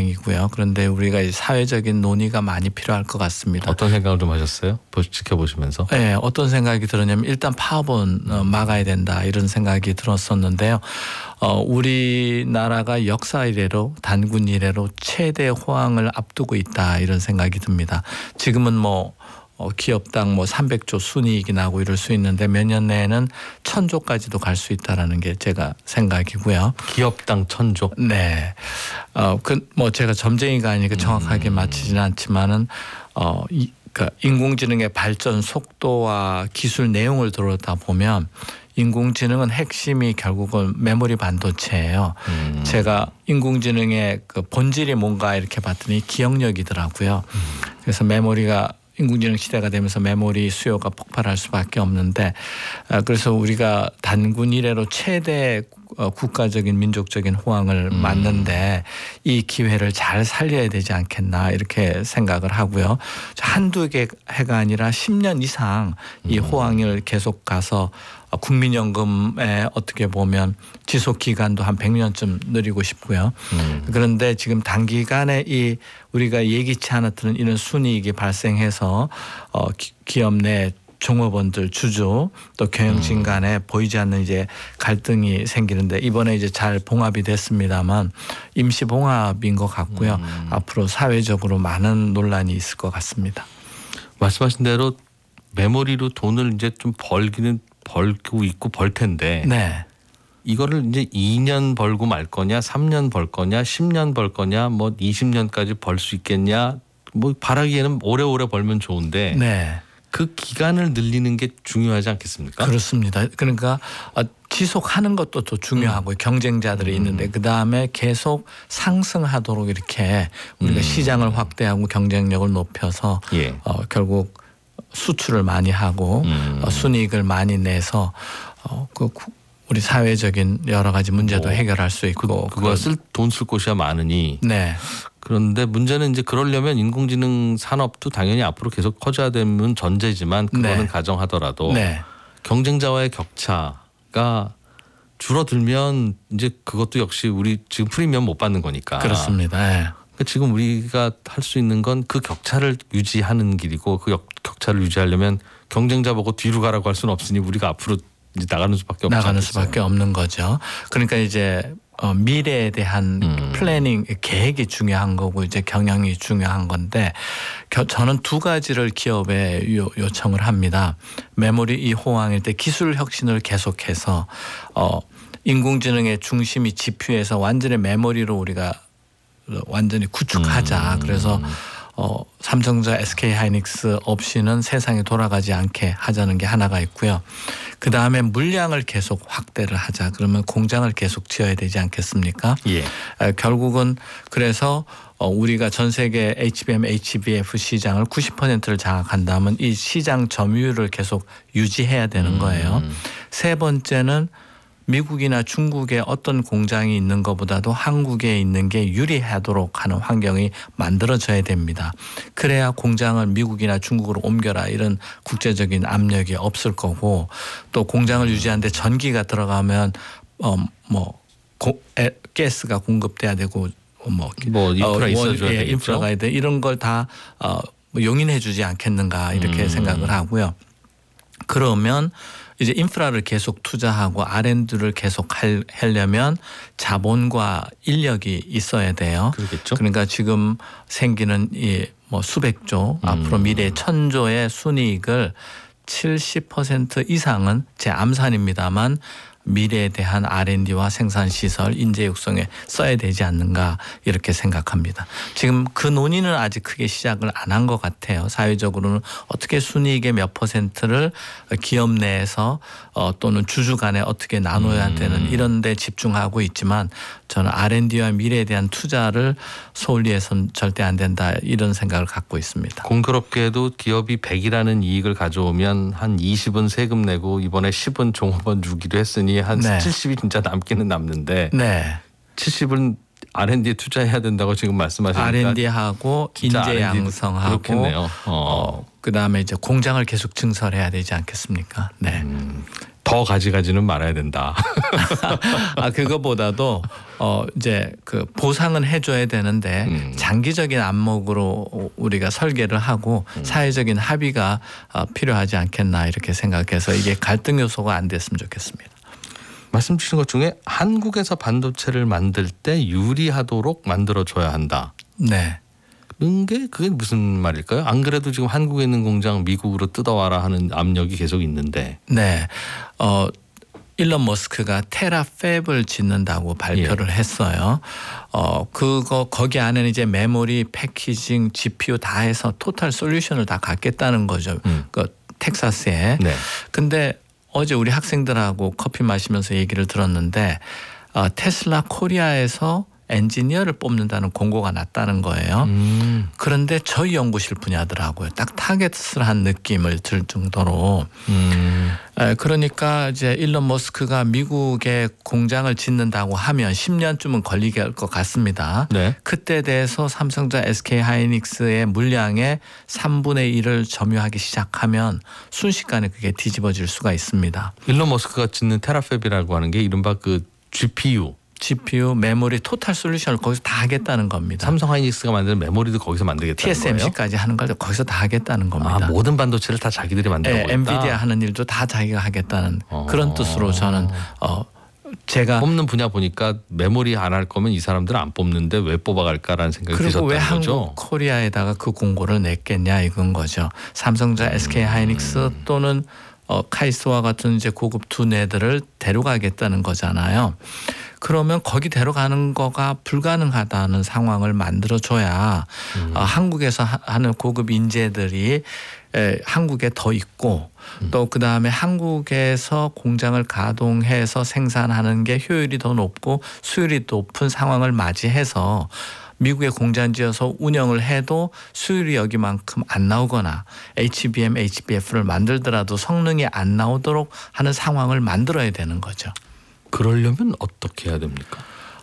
입장이고요. 그런데 우리가 사회적인 논의가 많이 필요할 것 같습니다. 어떤 생각을 좀 하셨어요? 지켜보시면서. 네, 어떤 생각이 들었냐면 일단 파업은 막아야 된다 이런 생각이 들었었는데요. 우리나라가 역사 이래로 단군 이래로 최대 호황을 앞두고 있다 이런 생각이 듭니다. 지금은 기업당 300조 순이익이 나고 이럴 수 있는데 몇 년 내에는 1000조까지도 갈 수 있다라는 게 제가 생각이고요. 기업당 1000조? 네. 제가 점쟁이가 아니니까 정확하게 맞히지는 않지만은 그러니까 인공지능의 발전 속도와 기술 내용을 들어다 보면 인공지능은 핵심이 결국은 메모리 반도체예요. 제가 인공지능의 그 본질이 뭔가 이렇게 봤더니 기억력이더라고요. 그래서 메모리가 인공지능 시대가 되면서 메모리 수요가 폭발할 수밖에 없는데 그래서 우리가 단군 이래로 최대 국가적인 민족적인 호황을 맞는데 이 기회를 잘 살려야 되지 않겠나 이렇게 생각을 하고요. 한두 해가 아니라 10년 이상 이 호황을 계속 가서 국민연금에 어떻게 보면 지속 기간도 한 100년쯤 누리고 싶고요. 그런데 지금 단기간에 이 우리가 예기치 않았던 이런 순이익이 발생해서 기업 내 종업원들 주주 또 경영진 간에 보이지 않는 이제 갈등이 생기는데 이번에 이제 잘 봉합이 됐습니다만 임시 봉합인 것 같고요. 앞으로 사회적으로 많은 논란이 있을 것 같습니다. 말씀하신 대로 메모리로 돈을 이제 좀 벌고 있고 벌 텐데. 네. 이거를 이제 2년 벌고 말 거냐, 3년 벌 거냐, 10년 벌 거냐, 20년까지 벌 수 있겠냐. 바라기에는 오래오래 벌면 좋은데. 네. 그 기간을 늘리는 게 중요하지 않겠습니까? 그렇습니다. 그러니까 지속하는 것도 또 중요하고 경쟁자들이 있는데 그다음에 계속 상승하도록 이렇게 우리가 시장을 확대하고 경쟁력을 높여서 결국 수출을 많이 하고 순이익을 많이 내서 우리 사회적인 여러 가지 문제도 해결할 수 있고 그거 돈 쓸 곳이야 많으니. 네. 그런데 문제는 이제 그러려면 인공지능 산업도 당연히 앞으로 계속 커져야 되는 전제지만 그거는 가정하더라도 경쟁자와의 격차가 줄어들면 이제 그것도 역시 우리 지금 프리미엄 못 받는 거니까. 그렇습니다. 그러니까 지금 우리가 할 수 있는 건 그 격차를 유지하는 길이고 그 격차를 유지하려면 경쟁자 보고 뒤로 가라고 할 수는 없으니 우리가 앞으로 이제 나가는 수밖에 없는 거죠. 그러니까 이제 미래에 대한 플래닝 계획이 중요한 거고 이제 경영이 중요한 건데 저는 두 가지를 기업에 요청을 합니다. 메모리 이 호황일 때 기술 혁신을 계속해서 인공지능의 중심이 GPU에서 완전히 메모리로 우리가 완전히 구축하자. 그래서 삼성전자, SK하이닉스 없이는 세상이 돌아가지 않게 하자는 게 하나가 있고요. 그다음에 물량을 계속 확대를 하자. 그러면 공장을 계속 지어야 되지 않겠습니까? 결국은 그래서 우리가 전 세계 HBM, HBF 시장을 90%를 장악한다면 이 시장 점유율을 계속 유지해야 되는 거예요. 세 번째는 미국이나 중국에 어떤 공장이 있는 것보다도 한국에 있는 게 유리하도록 하는 환경이 만들어져야 됩니다. 그래야 공장을 미국이나 중국으로 옮겨라 이런 국제적인 압력이 없을 거고 또 공장을 유지하는데 전기가 들어가면 가스가 공급돼야 되고 인프라 있어줘야 되겠죠. 인프라가 돼 이런 걸 다 용인해 주지 않겠는가 이렇게 생각을 하고요. 그러면 이제 인프라를 계속 투자하고 R&D를 계속 하려면 자본과 인력이 있어야 돼요. 그렇겠죠. 그러니까 지금 생기는 이 수백조 앞으로 미래 1000조의 순이익을 70% 이상은 제 암산입니다만 미래에 대한 R&D와 생산시설, 인재 육성에 써야 되지 않는가 이렇게 생각합니다. 지금 그 논의는 아직 크게 시작을 안 한 것 같아요. 사회적으로는 어떻게 순이익의 몇 %를 기업 내에서 또는 주주 간에 어떻게 나눠야 되는 이런 데 집중하고 있지만 저는 R&D와 미래에 대한 투자를 소홀히해서는 절대 안 된다 이런 생각을 갖고 있습니다. 공교롭게도 기업이 100이라는 이익을 가져오면 한 20은 세금 내고 이번에 10은 종업원 주기로 했으니 한 70이 진짜 남기는 남는데 70은 R&D에 투자해야 된다고 지금 말씀하시니까 R&D하고 인재 양성하고 그렇겠네요. 그다음에 이제 공장을 계속 증설해야 되지 않겠습니까? 더 가지가지는 말아야 된다. 그거보다도 이제 그 보상은 해줘야 되는데 장기적인 안목으로 우리가 설계를 하고 사회적인 합의가 필요하지 않겠나 이렇게 생각해서 이게 갈등 요소가 안 됐으면 좋겠습니다. 말씀 주신 것 중에 한국에서 반도체를 만들 때 유리하도록 만들어줘야 한다. 네. 그게 무슨 말일까요? 안 그래도 지금 한국에 있는 공장 미국으로 뜯어와라 하는 압력이 계속 있는데. 네. 일론 머스크가 테라팹을 짓는다고 발표를 했어요. 거기 안에는 이제 메모리, 패키징, GPU 다 해서 토탈 솔루션을 다 갖겠다는 거죠. 그 텍사스에. 네. 근데 어제 우리 학생들하고 커피 마시면서 얘기를 들었는데 테슬라 코리아에서 엔지니어를 뽑는다는 공고가 났다는 거예요. 그런데 저희 연구실 분야더라고요. 딱 타겟을 한 느낌을 들 정도로. 그러니까 이제 일론 머스크가 미국에 공장을 짓는다고 하면 10년쯤은 걸리게 할 것 같습니다. 네. 그때 대해서 삼성전자 SK하이닉스의 물량의 3분의 1을 점유하기 시작하면 순식간에 그게 뒤집어질 수가 있습니다. 일론 머스크가 짓는 테라팹이라고 하는 게 이른바 그 GPU, 메모리, 토탈 솔루션을 거기서 다 하겠다는 겁니다. 삼성 하이닉스가 만드는 메모리도 거기서 만들겠다는 거예요? TSMC까지 하는 걸 거기서 다 하겠다는 겁니다. 모든 반도체를 다 자기들이 만들고 있다. 엔비디아 하는 일도 다 자기가 하겠다는 그런 뜻으로 저는 제가 뽑는 분야 보니까 메모리 안 할 거면 이 사람들은 안 뽑는데 왜 뽑아갈까라는 생각이 그리고 왜 드셨다는 거죠. 한국 코리아에다가 그 공고를 냈겠냐 이건 거죠. 삼성전자 SK하이닉스 또는 카이스와 같은 이제 고급 두뇌들을 데려가겠다는 거잖아요. 그러면 거기 데려가는 거가 불가능하다는 상황을 만들어줘야 한국에서 하는 고급 인재들이 한국에 더 있고 또 그다음에 한국에서 공장을 가동해서 생산하는 게 효율이 더 높고 수율이 높은 상황을 맞이해서 미국에 공장 지어서 운영을 해도 수율이 여기만큼 안 나오거나 HBM, HBF를 만들더라도 성능이 안 나오도록 하는 상황을 만들어야 되는 거죠. 그러려면 어떻게 해야 됩니까?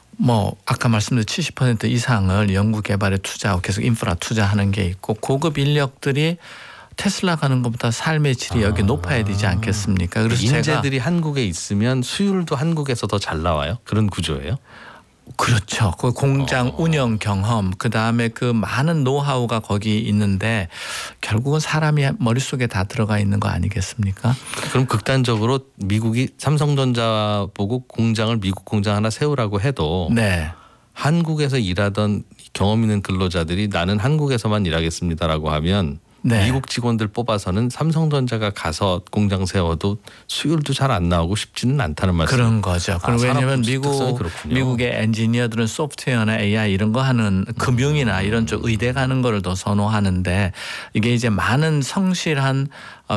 아까 말씀드린 70% 이상을 연구 개발에 투자하고 계속 인프라 투자하는 게 있고 고급 인력들이 테슬라 가는 것보다 삶의 질이 여기 높아야 되지 않겠습니까? 그래서 인재들이 한국에 있으면 수율도 한국에서 더 잘 나와요? 그런 구조예요? 그렇죠. 그 공장 운영 경험, 그 다음에 그 많은 노하우가 거기 있는데 결국은 사람이 머릿속에 다 들어가 있는 거 아니겠습니까? 그럼 극단적으로 미국이 삼성전자 보고 공장을 미국 공장 하나 세우라고 해도 네. 한국에서 일하던 경험 있는 근로자들이 나는 한국에서만 일하겠습니다라고 하면 네. 미국 직원들 뽑아서는 삼성전자가 가서 공장 세워도 수율도 잘 안 나오고 쉽지는 않다는 말씀. 그런 거죠. 그럼 왜냐하면 그렇군요. 미국의 엔지니어들은 소프트웨어나 AI 이런 거 하는 금융이나 이런 쪽 의대 가는 거를 더 선호하는데 이게 이제 많은 성실한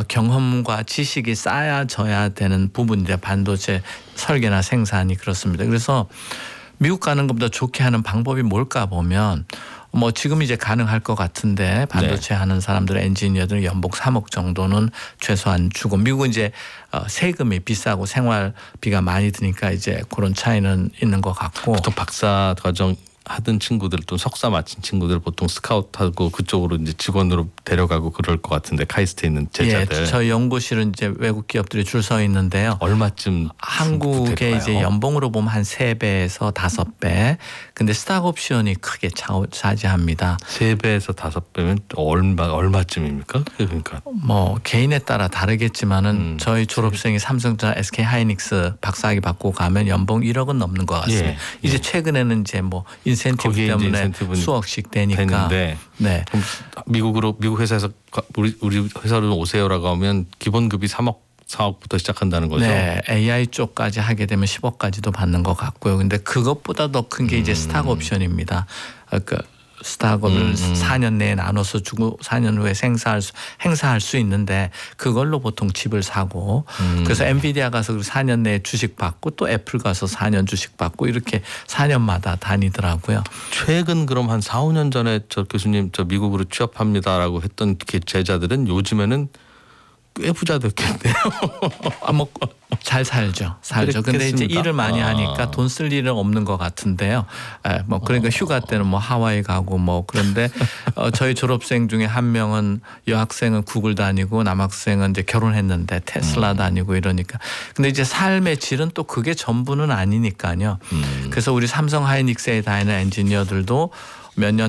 경험과 지식이 쌓여져야 되는 부분인데 반도체 설계나 생산이 그렇습니다. 그래서 미국 가는 것보다 좋게 하는 방법이 뭘까 보면 지금 이제 가능할 것 같은데 반도체 하는 사람들 엔지니어들은 연봉 3억 정도는 최소한 주고 미국은 이제 세금이 비싸고 생활비가 많이 드니까 이제 그런 차이는 있는 것 같고 보통 박사 과정 하던 친구들 또 석사 마친 친구들 보통 스카우트하고 그쪽으로 이제 직원으로 데려가고 그럴 것 같은데 카이스트에 있는 제자들. 예, 저희 연구실은 이제 외국 기업들이 줄 서 있는데요. 얼마쯤 한국의 이제 연봉으로 보면 한 3배에서 5배. 근데 스탁 옵션이 크게 차지합니다. 3배에서 5배면 얼마쯤입니까? 그러니까 개인에 따라 다르겠지만은 저희 졸업생이 삼성전자 SK하이닉스 박사학위 받고 가면 연봉 1억은 넘는 것 같습니다. 이제 최근에는 이제 인센티브 때문에 수억씩 되니까. 됐는데 네. 그럼 미국 회사에서 우리 회사로 오세요라고 하면 기본급이 4억부터 시작한다는 거죠. 네, AI 쪽까지 하게 되면 10억까지도 받는 것 같고요. 근데 그것보다 더 큰 게 이제 스탁 옵션입니다. 스탁업을 4년 내에 나눠서 주고 4년 후에 행사할 수 있는데 그걸로 보통 집을 사고 그래서 엔비디아 가서 4년 내에 주식 받고 또 애플 가서 4년 주식 받고 이렇게 4년마다 다니더라고요. 최근 그럼 한 4, 5년 전에 저 교수님 저 미국으로 취업합니다라고 했던 제자들은 요즘에는 꽤 부자 됐겠네요. 잘 살죠. 근데 이제 일을 많이 하니까 돈 쓸 일은 없는 것 같은데요. 그러니까 휴가 때는 하와이 가고 그런데 저희 졸업생 중에 한 명은 여학생은 구글 다니고 남학생은 이제 결혼했는데 테슬라 다니고 이러니까. 근데 이제 삶의 질은 또 그게 전부는 아니니까요. 그래서 우리 삼성 하이닉스에 다니는 엔지니어들도 몇 년